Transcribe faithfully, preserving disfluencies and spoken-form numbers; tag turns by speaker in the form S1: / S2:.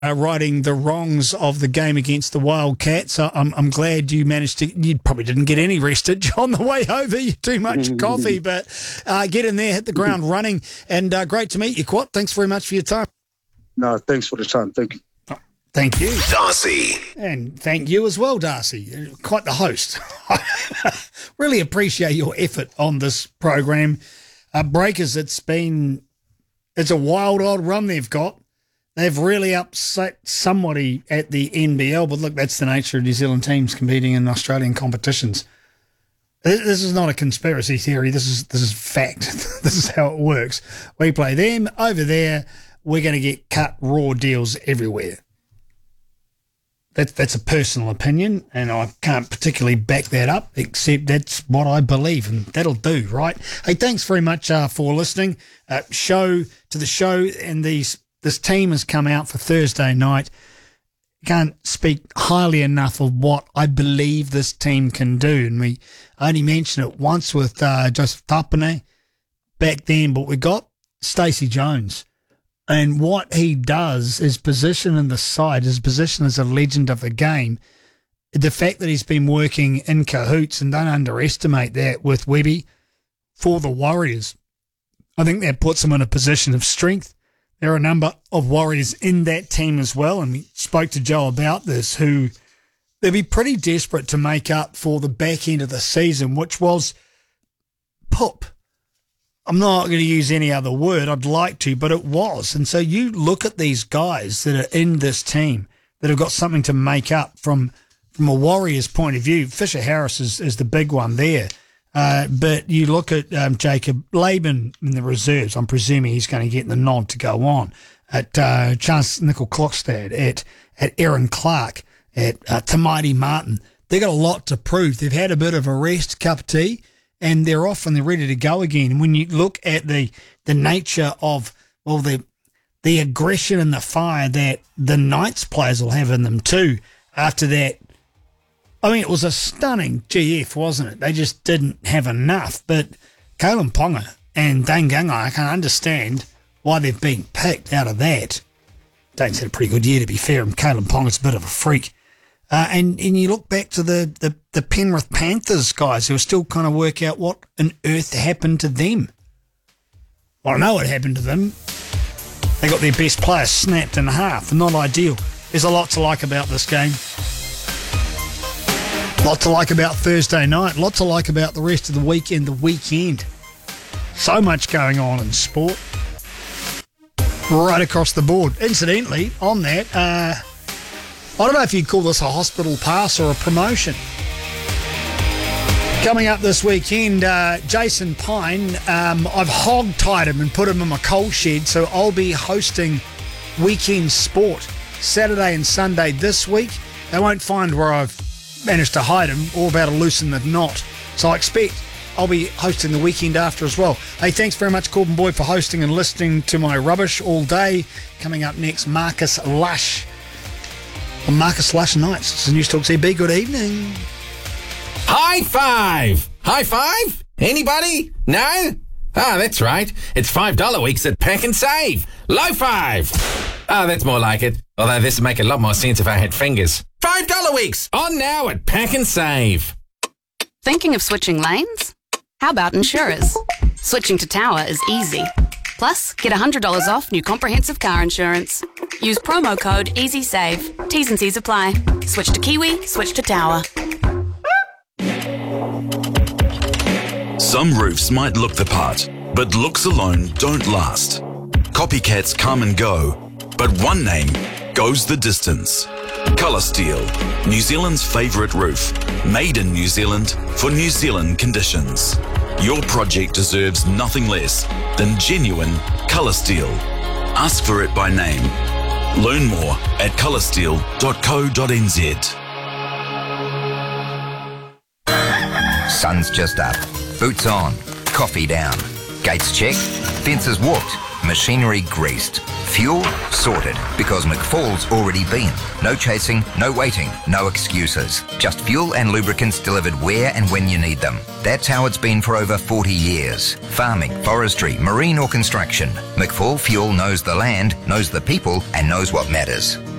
S1: Uh, righting the wrongs of the game against the Wildcats. So I'm, I'm glad you managed to. You probably didn't get any rest on the way over. You too much coffee, but uh, get in there, hit the ground running, and uh, great to meet you, Quat. Thanks very much for your time.
S2: No, thanks for the time. Thank you.
S1: Oh, thank you,
S3: Darcy,
S1: and thank you as well, Darcy. Quite the host. Really appreciate your effort on this program. Uh, Breakers, it's been it's a wild old run they've got. They've really upset somebody at the N B L, but look, that's the nature of New Zealand teams competing in Australian competitions. This is not a conspiracy theory. This is this is fact. This is how it works. We play them over there. We're going to get cut raw deals everywhere. That, that's a personal opinion, and I can't particularly back that up, except that's what I believe, and that'll do, right? Hey, thanks very much uh, for listening. Uh, show to the show, and these. This team has come out for Thursday night. Can't speak highly enough of what I believe this team can do. And we only mentioned it once with uh, Joseph Tapine back then, but we got Stacey Jones. And what he does, his position in the side, his position as a legend of the game, the fact that he's been working in cahoots, and don't underestimate that with Webby for the Warriors. I think that puts him in a position of strength. There are a number of Warriors in that team as well, and we spoke to Joe about this, who they'd be pretty desperate to make up for the back end of the season, which was poop. I'm not going to use any other word. I'd like to, but it was. And so you look at these guys that are in this team that have got something to make up from from a Warriors point of view. Fisher Harris is, is the big one there. Uh, but you look at um, Jacob Laban in the reserves. I'm presuming he's going to get the nod to go on. At uh, Chance Nickel-Klokstad, at at Aaron Clark, at uh, Tamaiti Martin. They've got a lot to prove. They've had a bit of a rest, cup of tea, and they're off and they're ready to go again. And when you look at the the nature of, well, the the aggression and the fire that the Knights players will have in them too after that, I mean, it was a stunning G F, wasn't it? They just didn't have enough. But Kalen Ponga and Dane Gagai, I can understand why they've been picked out of that. Dane's had a pretty good year, to be fair, and Kalen Ponga's a bit of a freak. Uh, and, and you look back to the, the, the Penrith Panthers guys who are still kind of work out what on earth happened to them. Well, I know what happened to them. They got their best player snapped in half. Not ideal. There's a lot to like about this game. Lot to like about Thursday night. Lot to like about the rest of the weekend, the weekend. So much going on in sport. Right across the board. Incidentally, on that, uh, I don't know if you'd call this a hospital pass or a promotion. Coming up this weekend, uh, Jason Pine, um, I've hog-tied him and put him in my coal shed, so I'll be hosting weekend sport Saturday and Sunday this week. They won't find where I've managed to hide him or about to loosen the knot. So I expect I'll be hosting the weekend after as well. Hey, thanks very much, Corbin Boy, for hosting and listening to my rubbish all day. Coming up next, Marcus Lush on Marcus Lush Nights. It's a News Talk C B. Good evening.
S4: High five! High five? Anybody? No? Ah, that's right. It's five dollar weeks at Pack and Save. Low five! Ah, that's more like it. Although this would make a lot more sense if I had fingers. five dollar weeks! On now at Pack and Save.
S5: Thinking of switching lanes? How about insurers? Switching to Tower is easy. Plus, get one hundred dollars off new comprehensive car insurance. Use promo code EasySave. T's and C's apply. Switch to Kiwi, switch to Tower.
S3: Some roofs might look the part, but looks alone don't last. Copycats come and go, but one name goes the distance. Colour Steel, New Zealand's favourite roof. Made in New Zealand for New Zealand conditions. Your project deserves nothing less than genuine Colour Steel. Ask for it by name. Learn more at colour steel dot co dot n z.
S6: Sun's just up. Boots on. Coffee down. Gates checked. Fences walked. Machinery greased. Fuel sorted, because McFall's already been. No chasing, no waiting, no excuses. Just fuel and lubricants delivered where and when you need them. That's how it's been for over forty years. Farming, forestry, marine or construction. McFall Fuel knows the land, knows the people, and knows what matters.